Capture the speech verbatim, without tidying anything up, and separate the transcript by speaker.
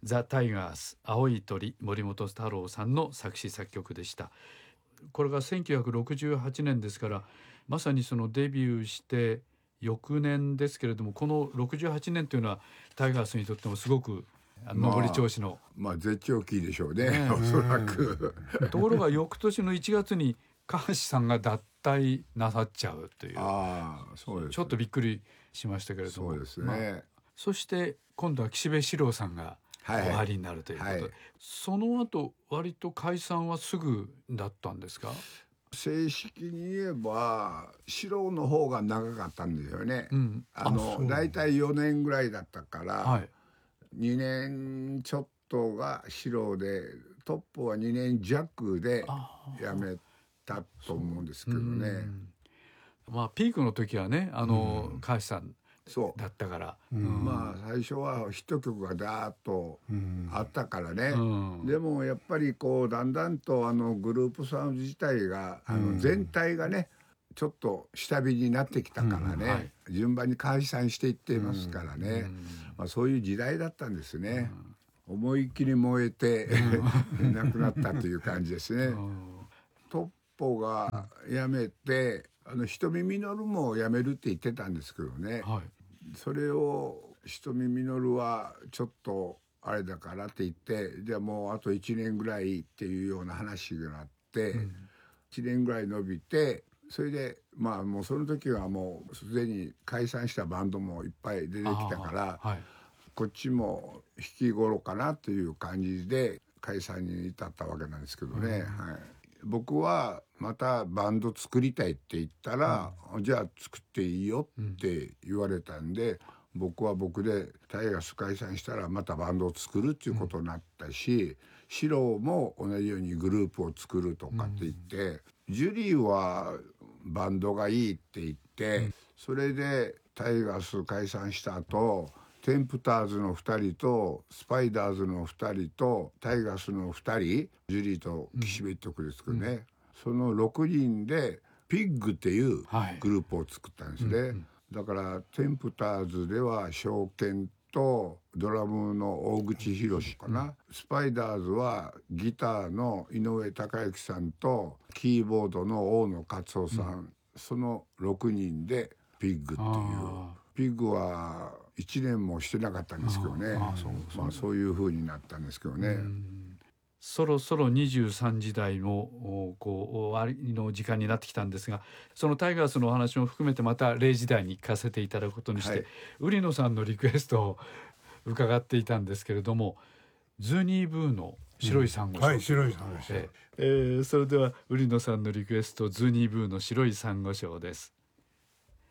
Speaker 1: ザ・タイガース青い鳥森本太郎さんの作詞作曲でした。これがせんきゅうひゃくろくじゅうはちねんですから、まさにそのデビューして翌年ですけれども、このろくじゅうはちねんというのはタイガースにとってもすごく上り調子の、
Speaker 2: まあ、まあ、絶頂期でしょうね、ねおそらく
Speaker 1: ところが翌年のいちがつに川橋さんが脱退なさっちゃうという、
Speaker 2: ああそうです、ね、
Speaker 1: ちょっとびっくりしましたけれども、
Speaker 2: そうですね、
Speaker 1: まあ、そして今度は岸辺四郎さんが終わりになるということで、はいはい、その後割と解散はすぐだったんですか？
Speaker 2: 正式に言えば四郎の方が長かったんですよね、うん、あの大体よねんぐらいだったから、はい、にねんちょっとが四郎でトップはにねん弱で辞めたと思うんですけどね、うん、
Speaker 1: まあピークの時はねあの、うん、川橋さんだったから、
Speaker 2: うん、まあ最初はヒット曲がダーッとあったからね、うん、でもやっぱりこうだんだんとあのグループサウンド自体があの全体がねちょっと下火になってきたからね、うんはい、順番に解散していっていますからね、うんまあ、そういう時代だったんですね、うん、思いっきり燃えて、うん、なくなったという感じですね、うん、トッポが辞めてあの瞳実も辞めるって言ってたんですけどね、はい、それを瞳実はちょっとあれだからって言ってじゃあもうあといちねんぐらいっていうような話があって、うん、いちねんぐらい伸びてそれでまあもうその時はもうすでに解散したバンドもいっぱい出てきたから、はい、こっちも引き頃かなという感じで解散に至ったわけなんですけどね、うんはい、僕はまたバンド作りたいって言ったら、うん、じゃあ作っていいよって言われたんで、うん、僕は僕でタイガース解散したらまたバンドを作るっていうことになったし、シロも同じようにグループを作るとかって言って、うん、ジュリーはバンドがいいって言って、うん、それでタイガース解散した後テンプターズのふたりとスパイダーズのふたりとタイガースのふたりジュリーと岸辺一徳ですけどね、うん、そのろくにんでピッグっていうグループを作ったんですね、はいうんうん、だからテンプターズでは証券とドラムの大口博かな、うん、スパイダーズはギターの井上貴之さんとキーボードの大野勝夫さん、うん、そのろくにんでピッグっていうピッグはいちねんもしてなかったんですけどね、ああそうそう、まあ、そういう風になったんですけどね、うん
Speaker 1: そろそろにじゅうさんじ台もこう終わりの時間になってきたんですが、そのタイガースのお話も含めてまたれいじ台に聞かせていただくことにして、はい、売野さんのリクエストを伺っていたんですけれども、ズーニー・ブーの白い珊瑚礁、
Speaker 3: うん、はい白い珊瑚礁、
Speaker 1: えーえー、それでは売野さんのリクエストズーニー・ブーの白い珊瑚礁です。